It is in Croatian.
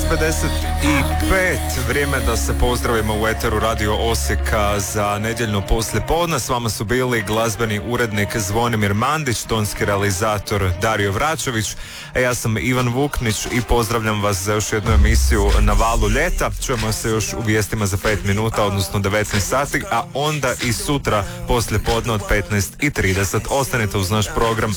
6:55, vrijeme da se pozdravimo u eteru Radio Osijeka za nedjeljno poslijepodne. S vama su bili glazbeni urednik Zvonimir Mandić, tonski realizator Dario Vračević, a ja sam Ivan Vuknić i pozdravljam vas za još jednu emisiju Na valu ljeta. Čujemo se još u vijestima za 5 minuta, odnosno 19 sati, a onda i sutra poslijepodne od 15:30. Ostanite uz naš program